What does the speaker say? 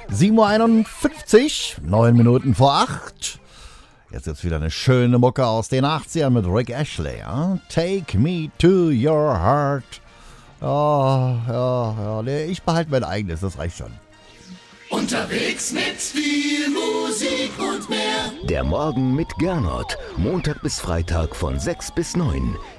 7:51 Uhr, 9 Minuten vor 8. Jetzt gibt's wieder eine schöne Mucke aus den 80ern mit Rick Ashley. Ja? Take me to your heart. Ja, nee, ich behalte mein eigenes, das reicht schon. Unterwegs mit viel Musik und mehr. Der Morgen mit Gernot. Montag bis Freitag von 6 bis 9.